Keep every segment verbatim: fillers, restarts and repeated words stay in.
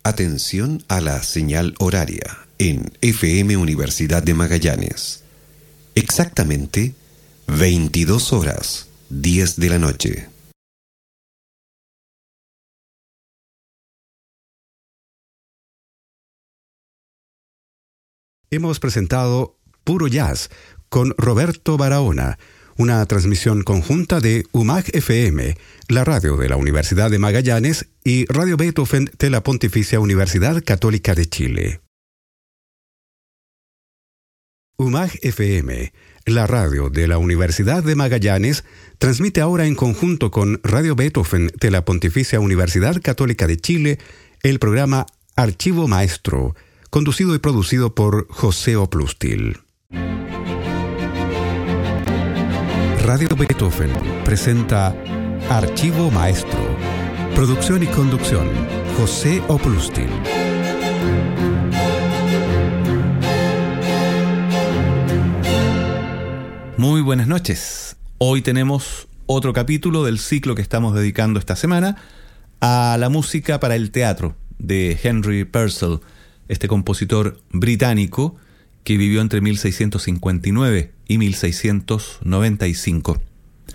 Atención a la señal horaria en F M Universidad de Magallanes. Exactamente veintidós horas, diez de la noche. Hemos presentado Puro Jazz con Roberto Barahona, una transmisión conjunta de U M A G F M, la radio de la Universidad de Magallanes, y Radio Beethoven de la Pontificia Universidad Católica de Chile. U M A G F M, la radio de la Universidad de Magallanes, transmite ahora en conjunto con Radio Beethoven de la Pontificia Universidad Católica de Chile el programa Archivo Maestro, conducido y producido por José Oplustil. Radio Beethoven presenta Archivo Maestro. Producción y conducción, José Oplustil. Muy buenas noches. Hoy tenemos otro capítulo del ciclo que estamos dedicando esta semana a la música para el teatro de Henry Purcell, este compositor británico que vivió entre mil seiscientos cincuenta y nueve y mil seiscientos noventa y cinco.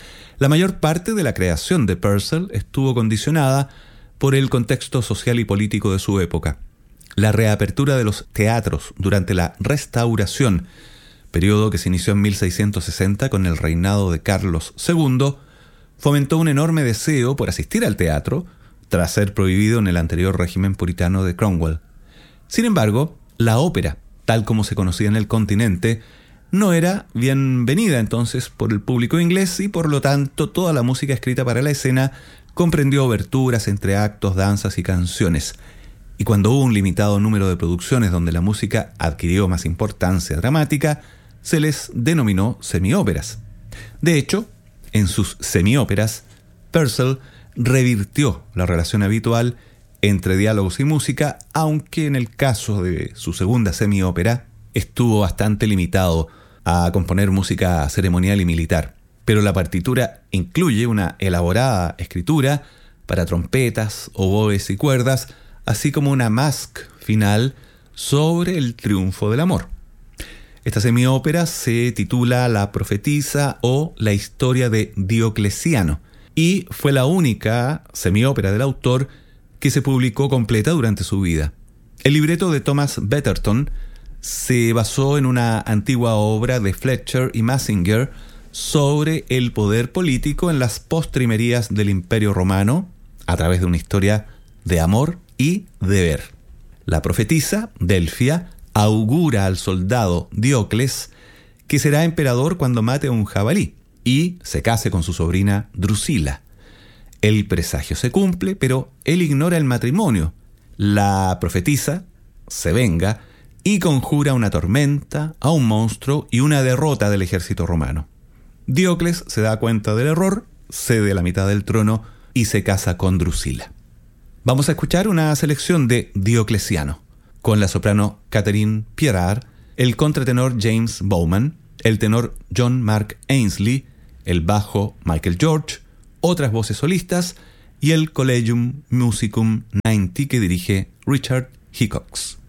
La mayor parte de la creación de Purcell estuvo condicionada por el contexto social y político de su época. La reapertura de los teatros durante la Restauración, periodo que se inició en mil seiscientos sesenta con el reinado de Carlos segundo, fomentó un enorme deseo por asistir al teatro, tras ser prohibido en el anterior régimen puritano de Cromwell. Sin embargo, la ópera, tal como se conocía en el continente, no era bienvenida entonces por el público inglés y por lo tanto toda la música escrita para la escena comprendió oberturas entre actos, danzas y canciones. Y cuando hubo un limitado número de producciones donde la música adquirió más importancia dramática, se les denominó semióperas. De hecho, en sus semióperas, Purcell revirtió la relación habitual entre diálogos y música, aunque en el caso de su segunda semiópera estuvo bastante limitado a componer música ceremonial y militar. Pero la partitura incluye una elaborada escritura para trompetas, oboes y cuerdas, así como una masque final sobre el triunfo del amor. Esta semiópera se titula La Profetisa o La Historia de Diocleciano y fue la única semiópera del autor que se publicó completa durante su vida. El libreto de Thomas Betterton se basó en una antigua obra de Fletcher y Massinger sobre el poder político en las postrimerías del Imperio Romano a través de una historia de amor y deber. La profetisa, Delfia, augura al soldado Diocles que será emperador cuando mate a un jabalí y se case con su sobrina Drusila. El presagio se cumple, pero él ignora el matrimonio. La profetisa se venga y conjura una tormenta, a un monstruo y una derrota del ejército romano. Diocles se da cuenta del error, cede la mitad del trono y se casa con Drusila. Vamos a escuchar una selección de Diocleciano, con la soprano Catherine Pierard, el contratenor James Bowman, el tenor John Mark Ainsley, el bajo Michael George, otras voces solistas y el Collegium Musicum noventa que dirige Richard Hickox.